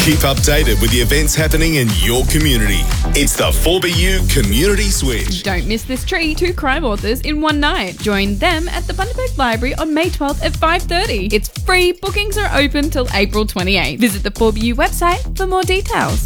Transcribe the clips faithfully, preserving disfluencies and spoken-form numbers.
Keep updated with the events happening in your community. It's the four B U Community Switch. Don't miss this treat. Two crime authors in one night. Join them at the Bundaberg Library on May twelfth at five thirty. It's free. Bookings are open till April twenty-eighth. Visit the four B U website for more details.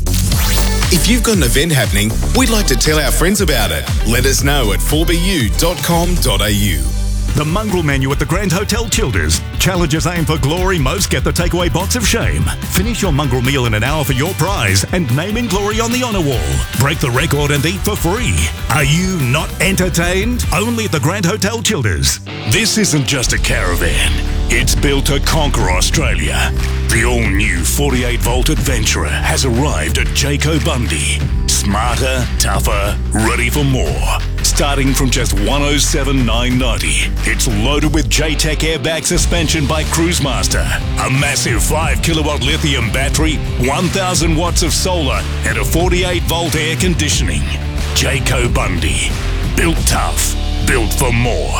If you've got an event happening, we'd like to tell our friends about it. Let us know at four b u dot com dot a u. The mongrel menu at the Grand Hotel Childers. Challengers aim for glory, most get the takeaway box of shame. Finish your mongrel meal in an hour for your prize and name in glory on the honour wall. Break the record and eat for free. Are you not entertained? Only at the Grand Hotel Childers. This isn't just a caravan. It's built to conquer Australia. The all-new forty-eight volt Adventurer has arrived at Jayco Bundy. Smarter, tougher, ready for more. Starting from just one oh seven thousand nine hundred ninety dollars. It's loaded with J-Tech airbag suspension by Cruisemaster, a massive five kilowatt lithium battery, one thousand watts of solar, and a forty-eight volt air conditioning. Jayco Bundy. Built tough. Built for more.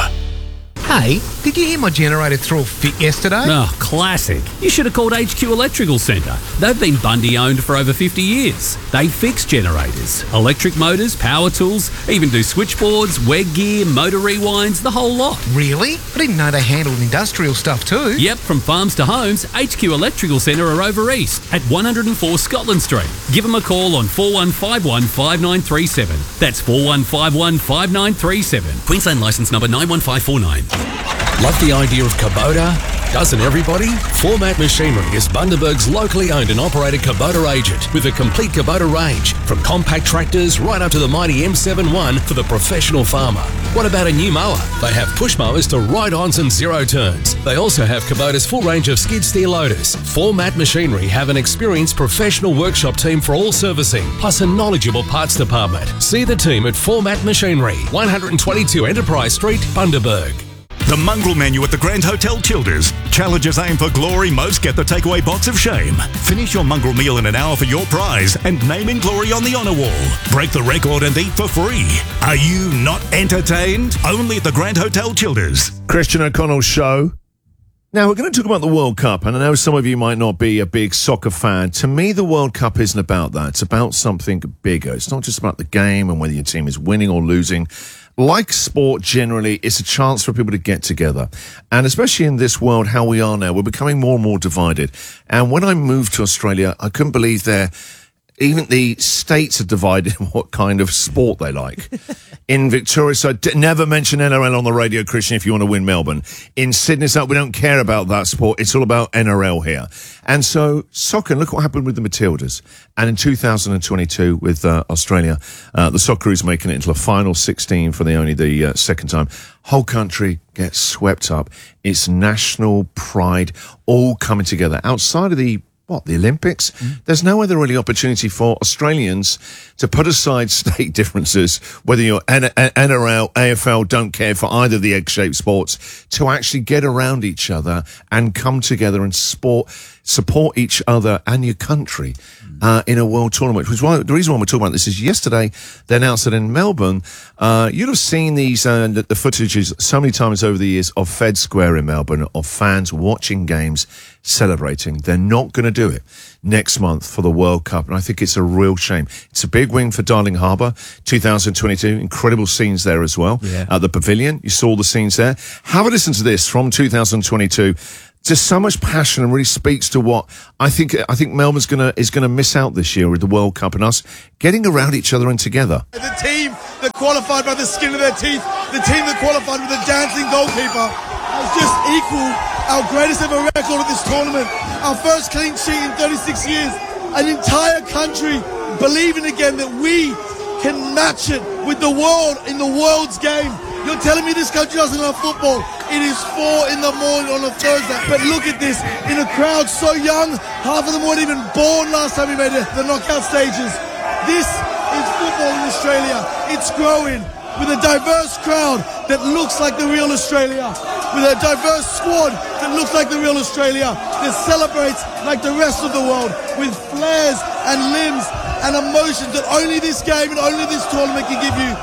Hey, did you hear my generator threw a fit yesterday? Oh, classic. You should have called H Q Electrical Centre. They've been Bundy owned for over fifty years. They fix generators, electric motors, power tools, even do switchboards, WEG gear, motor rewinds, the whole lot. Really? I didn't know they handled industrial stuff too. Yep, from farms to homes, H Q Electrical Centre are over east at one oh four Scotland Street. Give them a call on four one five one, five nine three seven. That's four one five one, five nine three seven. Queensland licence number nine one five four nine. Love the idea of Kubota? Doesn't everybody? Format Machinery is Bundaberg's locally owned and operated Kubota agent with a complete Kubota range, from compact tractors right up to the mighty M seventy-one for the professional farmer. What about a new mower? They have push mowers to ride-ons and zero turns. They also have Kubota's full range of skid steer loaders. Format Machinery have an experienced professional workshop team for all servicing, plus a knowledgeable parts department. See the team at Format Machinery, one twenty-two Enterprise Street, Bundaberg. The mongrel menu at the Grand Hotel Childers. Challengers aim for glory, most get the takeaway box of shame. Finish your mongrel meal in an hour for your prize and name in glory on the honour wall. Break the record and eat for free. Are you not entertained? Only at the Grand Hotel Childers. Christian O'Connell Show. Now, we're going to talk about the World Cup, and I know some of you might not be a big soccer fan. To me, the World Cup isn't about that. It's about something bigger. It's not just about the game and whether your team is winning or losing. Like sport generally, it's a chance for people to get together. And especially in this world, how we are now, we're becoming more and more divided. And when I moved to Australia, I couldn't believe there, even the states are divided in what kind of sport they like. In Victoria, so d- never mention N R L on the radio, Christian, if you want to win Melbourne. In Sydney, so we don't care about that sport. It's all about N R L here. And so soccer, look what happened with the Matildas. And in two thousand twenty-two with uh, Australia, uh, the Socceroos making it into the final sixteen for the only the uh, second time. Whole country gets swept up. It's national pride all coming together. Outside of the What, the Olympics? Mm. There's no other really opportunity for Australians to put aside state differences, whether you're N R L, A F L, don't care for either of the egg-shaped sports, to actually get around each other and come together and sport, support each other and your country uh, in a world tournament. Which is why, the reason why we're talking about this is yesterday they announced that in Melbourne, uh, you'd have seen these uh, the, the footages so many times over the years of Fed Square in Melbourne, of fans watching games, celebrating. They're not going to do it next month for the World Cup, and I think it's a real shame. It's a big win for Darling Harbour, two thousand twenty-two. Incredible scenes there as well. Yeah. At the pavilion, you saw the scenes there. Have a listen to this from two thousand twenty-two. Just so much passion, and really speaks to what I think. I think Melbourne's gonna is gonna miss out this year with the World Cup and us getting around each other and together. The team that qualified by the skin of their teeth, the team that qualified with a dancing goalkeeper, has just equalled our greatest ever record at this tournament. Our first clean sheet in thirty-six years. An entire country believing again that we can match it with the world in the world's game. You're telling me this country doesn't love football? It is four in the morning on a Thursday. But look at this, in a crowd so young, half of them weren't even born last time we made it, the knockout stages. This is football in Australia. It's growing with a diverse crowd that looks like the real Australia, with a diverse squad that looks like the real Australia, that celebrates like the rest of the world, with flares and limbs and emotions that only this game and only this tournament can give you.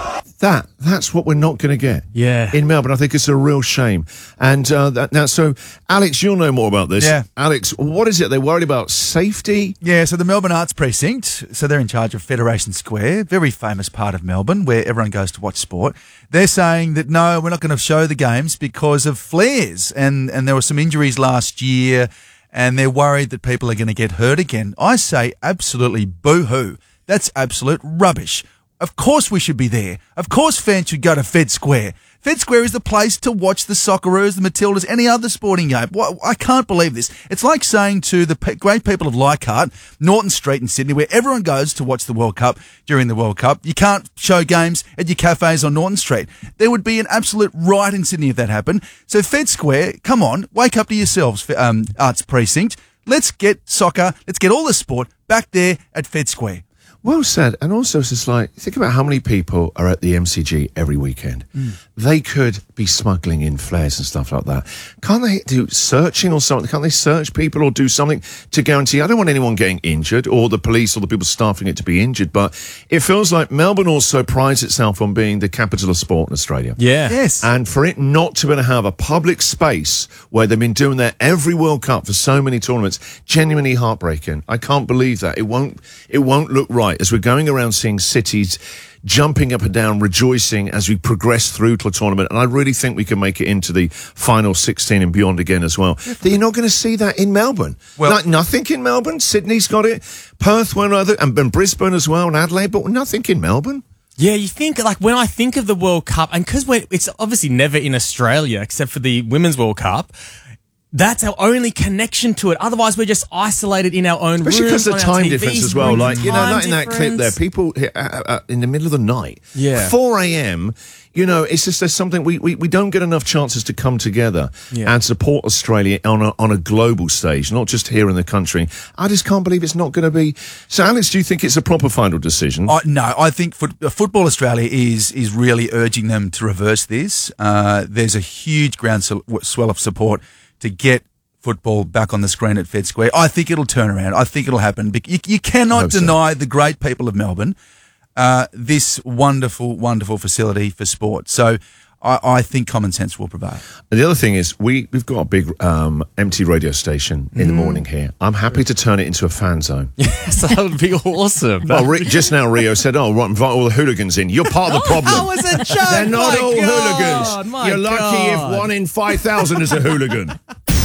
That that's what we're not going to get. Yeah. In Melbourne, I think it's a real shame. And uh, that, now, so Alex, you'll know more about this. Yeah. Alex, what is it? They're worried about safety. Yeah, so the Melbourne Arts Precinct, so they're in charge of Federation Square, very famous part of Melbourne where everyone goes to watch sport. They're saying that no, we're not going to show the games because of flares, and and there were some injuries last year, and they're worried that people are going to get hurt again. I say absolutely boo-hoo. That's absolute rubbish. Of course we should be there. Of course fans should go to Fed Square. Fed Square is the place to watch the Socceroos, the Matildas, any other sporting game. Well, I can't believe this. It's like saying to the pe- great people of Leichhardt, Norton Street in Sydney, where everyone goes to watch the World Cup during the World Cup, you can't show games at your cafes on Norton Street. There would be an absolute riot in Sydney if that happened. So Fed Square, come on, wake up to yourselves, um, Arts Precinct. Let's get soccer, let's get all the sport back there at Fed Square. Well said. And also, it's just like, think about how many people are at the M C G every weekend. Mm. They could be smuggling in flares and stuff like that. Can't they do searching or something? Can't they search people or do something to guarantee? I don't want anyone getting injured or the police or the people staffing it to be injured, but it feels like Melbourne also prides itself on being the capital of sport in Australia. Yeah. Yes. And for it not to be able to have a public space where they've been doing that every World Cup for so many tournaments, genuinely heartbreaking. I can't believe that. It won't, it won't look right as we're going around seeing cities jumping up and down, rejoicing as we progress through to the tournament. And I really think we can make it into the final sixteen and beyond again as well. That you're not going to see that in Melbourne. Well, like nothing in Melbourne. Sydney's got it. Perth, one other, and, and Brisbane as well, and Adelaide, but nothing in Melbourne. Yeah, you think, like, when I think of the World Cup, and because it's obviously never in Australia except for the Women's World Cup, that's our only connection to it. Otherwise, we're just isolated in our own rooms. Especially because of the time difference as well. Like, you know, time like in that clip there, people uh, uh, in the middle of the night, Yeah. four a.m., you know, it's just there's something, we, we, we don't get enough chances to come together Yeah. and support Australia on a, on a global stage, not just here in the country. I just can't believe it's not going to be. So, Alex, do you think it's a proper final decision? I, no, I think foot, Football Australia is is really urging them to reverse this. Uh, there's a huge groundswell of support to get football back on the screen at Fed Square. I think it'll turn around. I think it'll happen. You, you cannot deny so. the great people of Melbourne uh, this wonderful, wonderful facility for sport. So I, I think common sense will prevail. And the other thing is, we, we've got a big um, empty radio station in mm. the morning here. I'm happy to turn it into a fan zone. Yes, that would be awesome. Well, Rick, just now Rio said, oh, right, invite all the hooligans in. You're part of the problem. That was a joke. They're not my all God, hooligans. my You're lucky God. if one in five thousand is a hooligan.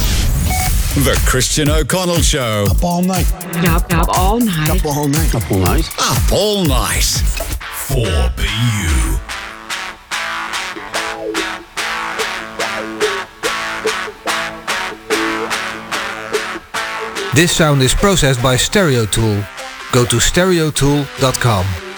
The Christian O'Connell Show. Up all night. Up, up all night. Up all night. Up all night. Up all night. four B U. This sound is processed by Stereo Tool. Go to stereo tool dot com.